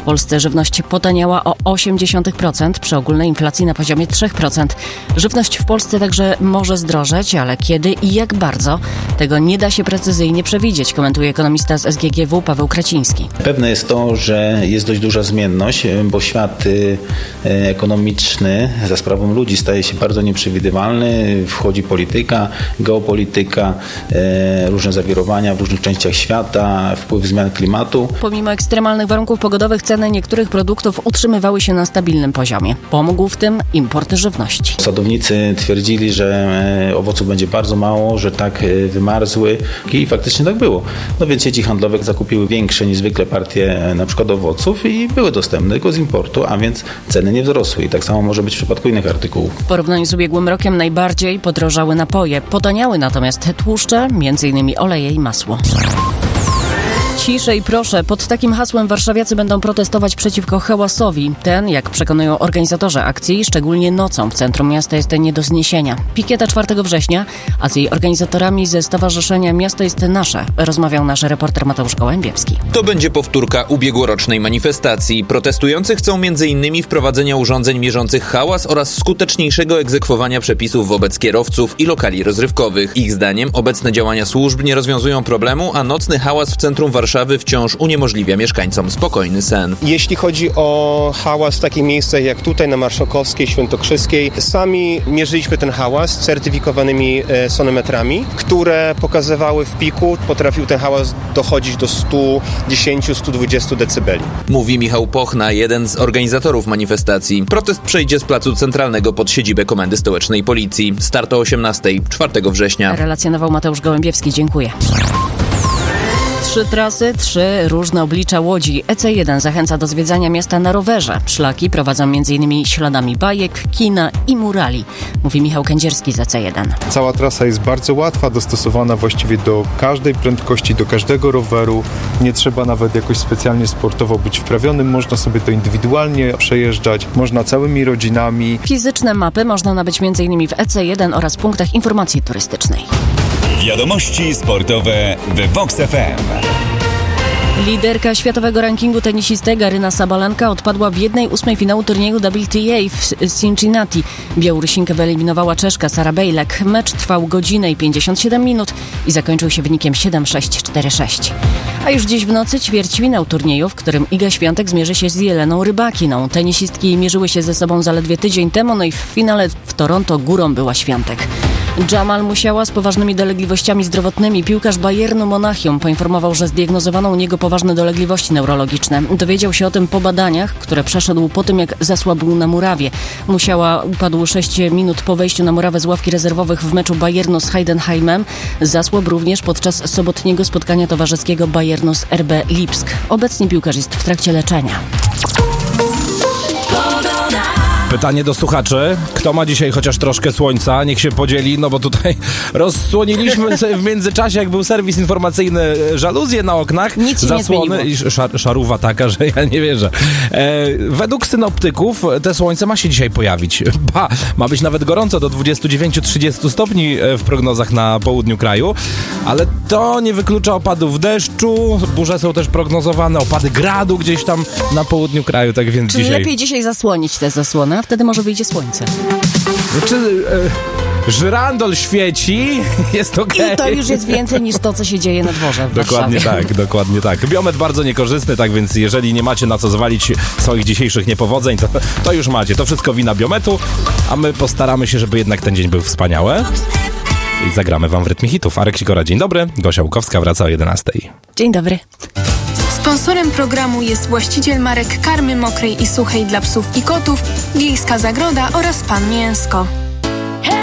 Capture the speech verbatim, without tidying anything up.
Polsce żywność potaniała o osiem dziesiątych procent przy ogólnej inflacji na poziomie trzy procent. Żywność w Polsce także może zdrożeć, ale kiedy i jak bardzo, tego nie da się precyzyjnie przewidzieć, komentuje ekonomista z S G G W Paweł Kraciński. Pewne jest to, że jest dość duża zmienność, bo świat ekonomiczny za sprawą ludzi staje się bardzo nieprzewidywalny. Wchodzi polityka, geopolityka, różne zawirowania w różnych częściach świata, wpływ zmian klimatu. Pomimo ekstremalnych warunków pogodowych ceny niektórych produktów utrzymywały się na stabilnym poziomie. Pomógł w tym import żywności. Sadownicy twierdzili, że owoców będzie bardzo mało, że tak wymarzły i faktycznie tak było. No więc sieci handlowe zakupiły większe niż zwykle partie na przykład owoców i były dostępne tylko z importu, a więc ceny nie wzrosły i tak samo może być w przypadku innych artykułów. W porównaniu z ubiegłym rokiem najbardziej podrożały napoje. Potaniały natomiast tłuszcze, między innymi oleje i masło. Ciszej proszę. Pod takim hasłem warszawiacy będą protestować przeciwko hałasowi. Ten, jak przekonują organizatorzy akcji, szczególnie nocą w centrum miasta jest nie do zniesienia. Pikieta czwartego września, a z jej organizatorami ze Stowarzyszenia Miasto jest Nasze rozmawiał nasz reporter Mateusz Gołębiewski. To będzie powtórka ubiegłorocznej manifestacji. Protestujący chcą między innymi wprowadzenia urządzeń mierzących hałas oraz skuteczniejszego egzekwowania przepisów wobec kierowców i lokali rozrywkowych. Ich zdaniem obecne działania służb nie rozwiązują problemu, a nocny hałas w centrum Warszawy wciąż uniemożliwia mieszkańcom spokojny sen. Jeśli chodzi o hałas w takich miejscach jak tutaj na Marszałkowskiej, Świętokrzyskiej, sami mierzyliśmy ten hałas certyfikowanymi e, sonometrami, które pokazywały w piku, potrafił ten hałas dochodzić do sto dziesięć do stu dwudziestu decybeli. Mówi Michał Pochna, jeden z organizatorów manifestacji. Protest przejdzie z placu centralnego pod siedzibę Komendy Stołecznej Policji. Start o osiemnastej, czwartego września. Relacjonował Mateusz Gołębiewski. Dziękuję. Trzy trasy, trzy różne oblicza Łodzi. E C jeden zachęca do zwiedzania miasta na rowerze. Szlaki prowadzą między innymi śladami bajek, kina i murali, mówi Michał Kędzierski z E C jeden. Cała trasa jest bardzo łatwa, dostosowana właściwie do każdej prędkości, do każdego roweru. Nie trzeba nawet jakoś specjalnie sportowo być wprawionym. Można sobie to indywidualnie przejeżdżać. Można całymi rodzinami. Fizyczne mapy można nabyć między innymi w E C jeden oraz punktach informacji turystycznej. Wiadomości sportowe w Vox F M. Liderka światowego rankingu tenisistek Aryna Sabalenka odpadła w jednej ósmej finału turnieju W T A w Cincinnati. Białorusinkę wyeliminowała Czeszka Sara Bejlek. Mecz trwał godzinę i pięćdziesiąt siedem minut i zakończył się wynikiem siedem sześć, cztery sześć. A już dziś w nocy ćwierćfinał turnieju, w którym Iga Świątek zmierzy się z Jeleną Rybakiną. Tenisistki mierzyły się ze sobą zaledwie tydzień temu, no i w finale w Toronto górą była Świątek. Jamal Musiała z poważnymi dolegliwościami zdrowotnymi. Piłkarz Bayernu Monachium poinformował, że zdiagnozowano u niego poważne dolegliwości neurologiczne. Dowiedział się o tym po badaniach, które przeszedł po tym, jak zasłabł na murawie. Musiała upadł sześć minut po wejściu na murawę z ławki rezerwowych w meczu Bayernu z Heidenheimem. Zasłabł również podczas sobotniego spotkania towarzyskiego Bayernu z R B Lipsk. Obecnie piłkarz jest w trakcie leczenia. Pytanie do słuchaczy. Kto ma dzisiaj chociaż troszkę słońca? Niech się podzieli, no bo tutaj rozsłoniliśmy sobie w międzyczasie, jak był serwis informacyjny, żaluzje na oknach. Nic się zasłony i szar, szaruwa taka, że ja nie wierzę. E, według synoptyków te słońce ma się dzisiaj pojawić. Ba, ma być nawet gorąco do dwudziestu dziewięciu do trzydziestu stopni w prognozach na południu kraju, ale to nie wyklucza opadów deszczu. Burze są też prognozowane, opady gradu gdzieś tam na południu kraju, tak więc Czyli dzisiaj... lepiej dzisiaj zasłonić te zasłony, a wtedy może wyjdzie słońce. Znaczy, e, żyrandol świeci, jest okej. Okay. I to już jest więcej niż to, co się dzieje na dworze w Dokładnie Warszawie. tak, dokładnie tak. Biometr bardzo niekorzystny, tak więc jeżeli nie macie na co zwalić swoich dzisiejszych niepowodzeń, to, to już macie. To wszystko wina Biometru, a my postaramy się, żeby jednak ten dzień był wspaniały. I zagramy wam w rytmie hitów. Arek Sikora, dzień dobry. Gosia Łukowska wraca o jedenastej. Dzień dobry. Sponsorem programu jest właściciel marek karmy mokrej i suchej dla psów i kotów, Wiejska Zagroda oraz Pan Mięsko.